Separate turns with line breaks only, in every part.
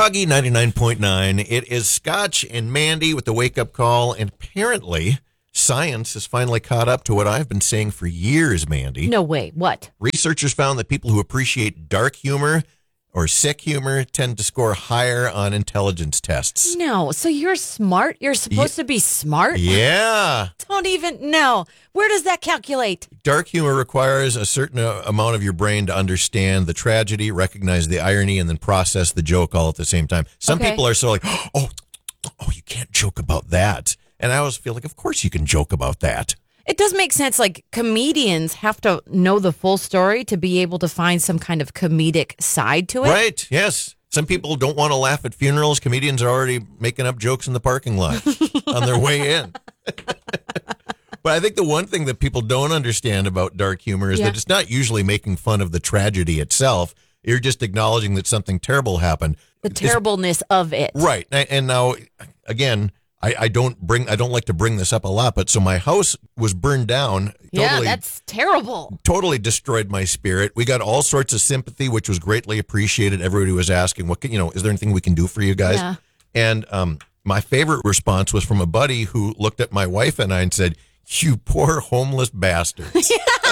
Froggy 99.9. It is Scotch and Mandy with the wake-up call, and apparently science has finally caught up to what I've been saying for years, Mandy.
No way. What?
Researchers found that people who appreciate dark humor or sick humor tend to score higher on intelligence tests.
No. So you're smart? You're supposed to be smart?
Yeah.
Don't even know. Where does that calculate?
Dark humor requires a certain amount of your brain to understand the tragedy, recognize the irony, and then process the joke all at the same time. Some people are so like, oh, you can't joke about that. And I always feel like, of course you can joke about that.
It does make sense. Like, comedians have to know the full story to be able to find some kind of comedic side to it.
Right, yes. Some people don't want to laugh at funerals. Comedians are already making up jokes in the parking lot on their way in. But I think the one thing that people don't understand about dark humor is that it's not usually making fun of the tragedy itself. You're just acknowledging that something terrible happened.
The terribleness of it.
Right. And now, again, I don't like to bring this up a lot, but so my house was burned down.
Yeah, that's terrible.
Totally destroyed my spirit. We got all sorts of sympathy, which was greatly appreciated. Everybody was asking, is there anything we can do for you guys?
Yeah.
And my favorite response was from a buddy who looked at my wife and I and said, "You poor homeless bastards."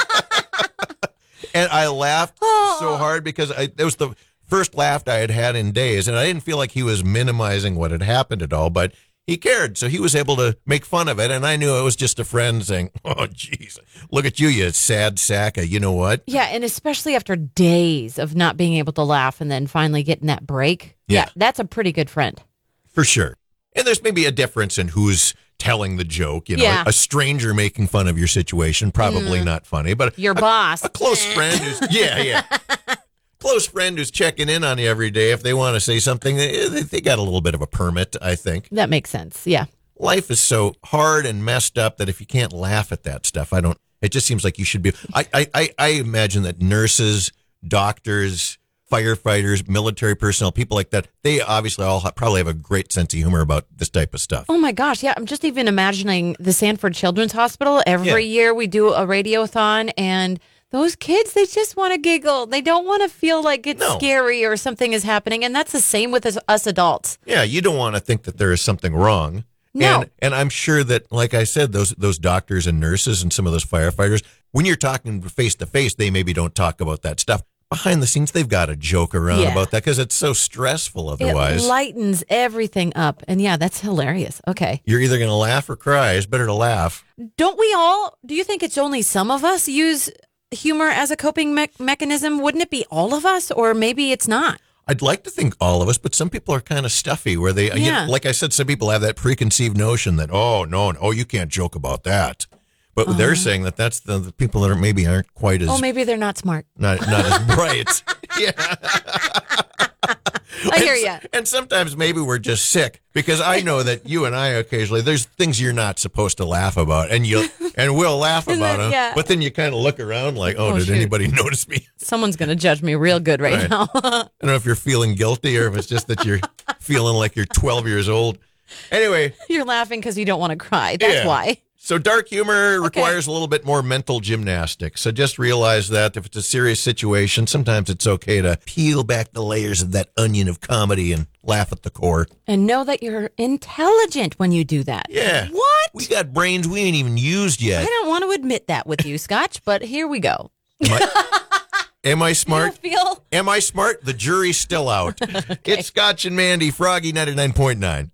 And I laughed so hard because it was the first laugh I had had in days, and I didn't feel like he was minimizing what had happened at all, but he cared, so he was able to make fun of it, and I knew it was just a friend saying, "Oh, jeez, look at you, you sad sack of you know what?"
Yeah, and especially after days of not being able to laugh and then finally getting that break. Yeah, that's a pretty good friend.
For sure. And there's maybe a difference in who's telling the joke. A stranger making fun of your situation, probably not funny, but
your boss.
A close friend who's, close friend who's checking in on you every day. If they want to say something, they got a little bit of a permit, I think.
That makes sense. Yeah.
Life is so hard and messed up that if you can't laugh at that stuff, it just seems like you should be. I imagine that nurses, doctors, firefighters, military personnel, people like that, they obviously all probably have a great sense of humor about this type of stuff.
Oh my gosh. Yeah. I'm just even imagining the Sanford Children's Hospital. Every year we do a radiothon, and those kids, they just want to giggle. They don't want to feel like it's scary or something is happening. And that's the same with us adults.
Yeah, you don't want to think that there is something wrong.
No.
And I'm sure that, like I said, those doctors and nurses and some of those firefighters, when you're talking face to face, they maybe don't talk about that stuff. Behind the scenes, they've got to joke around about that because it's so stressful otherwise.
It lightens everything up. And yeah, that's hilarious. Okay.
You're either going to laugh or cry. It's better to laugh.
Don't we all? Do you think it's only some of us use humor as a coping mechanism? Wouldn't it be all of us, or maybe it's not?
I'd like to think all of us, but some people are kind of stuffy where they, like I said, some people have that preconceived notion that, you can't joke about that. But they're saying that that's the people that aren't quite as...
Oh, maybe they're not smart.
Not as bright. Yeah.
I hear you.
And sometimes maybe we're just sick, because I know that you and I occasionally, there's things you're not supposed to laugh about, and we'll laugh about them. Yeah. But then you kind of look around like, did anybody notice me?
Someone's going to judge me real good right now.
I don't know if you're feeling guilty or if it's just that you're feeling like you're 12 years old. Anyway.
You're laughing because you don't want to cry. That's why.
So dark humor requires a little bit more mental gymnastics. So just realize that if it's a serious situation, sometimes it's okay to peel back the layers of that onion of comedy and laugh at the core.
And know that you're intelligent when you do that.
Yeah.
What?
We got brains we ain't even used yet.
I don't want to admit that with you, Scotch, but here we go.
Am I smart?
Am
I smart? The jury's still out. It's Scotch and Mandy, Froggy 99.9.